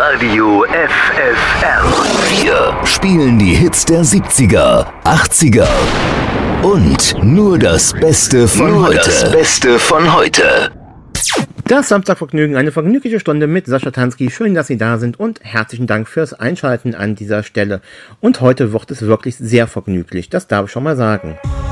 Radio FFR. Wir spielen die Hits der 70er, 80er und nur das Beste von heute. Das Samstagvergnügen, eine vergnügliche Stunde mit Sascha Tansky. Schön, dass Sie da sind und herzlichen Dank fürs Einschalten an dieser Stelle. Und heute wird es wirklich sehr vergnüglich, das darf ich schon mal sagen.